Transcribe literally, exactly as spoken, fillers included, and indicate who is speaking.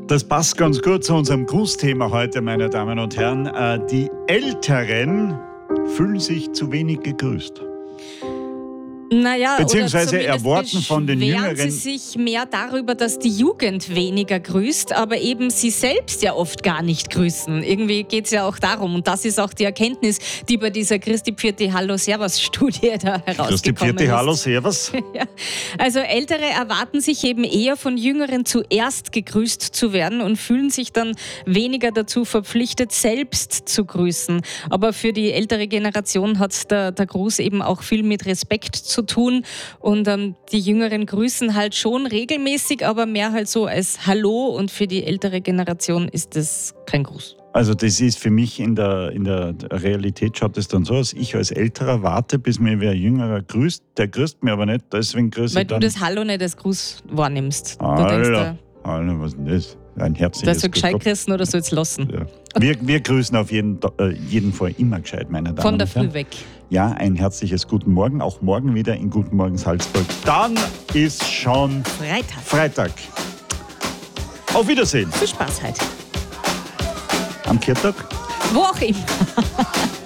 Speaker 1: Das passt ganz gut zu unserem Grußthema heute, meine Damen und Herren. Die Älteren fühlen sich zu wenig gegrüßt.
Speaker 2: Naja,
Speaker 1: Beziehungsweise
Speaker 2: oder
Speaker 1: erwarten von den Jüngeren.
Speaker 2: beschweren sie sich mehr darüber, dass die Jugend weniger grüßt, aber eben sie selbst ja oft gar nicht grüßen. Irgendwie geht es ja auch darum. Und das ist auch die Erkenntnis, die bei dieser Christi Pfirti Hallo Servus Studie da herausgekommen
Speaker 1: Christi Pfirti
Speaker 2: ist.
Speaker 1: Hallo Servus.
Speaker 2: Ja. Also Ältere erwarten sich eben eher von Jüngeren zuerst gegrüßt zu werden und fühlen sich dann weniger dazu verpflichtet, selbst zu grüßen. Aber für die ältere Generation hat der, der Gruß eben auch viel mit Respekt zu tun. Und ähm, die Jüngeren grüßen halt schon regelmäßig, aber mehr halt so als Hallo. Und für die ältere Generation ist das kein Gruß.
Speaker 1: Also das ist für mich in der, in der Realität schaut es dann so aus, ich als Älterer warte, bis mir wer Jüngerer grüßt, der grüßt mir aber nicht, deswegen grüße
Speaker 2: Weil
Speaker 1: ich dann.
Speaker 2: du das Hallo nicht als Gruß wahrnimmst. Du
Speaker 1: Alter,
Speaker 2: denkst da,
Speaker 1: Alter, was ist denn das? Ein herzliches
Speaker 2: dass du
Speaker 1: Grüß
Speaker 2: gescheit
Speaker 1: Gott.
Speaker 2: kriegst oder sollst lassen.
Speaker 1: Ja. Wir, wir grüßen auf jeden, äh, jeden Fall immer gescheit, meine Damen
Speaker 2: Von der
Speaker 1: und Herren.
Speaker 2: Früh weg.
Speaker 1: Ja, ein herzliches Guten Morgen, auch morgen wieder in Guten Morgen Salzburg. Dann ist schon
Speaker 2: Freitag.
Speaker 1: Freitag. Auf Wiedersehen.
Speaker 2: Viel Spaß heute.
Speaker 1: Am Viertag.
Speaker 2: Wo auch immer.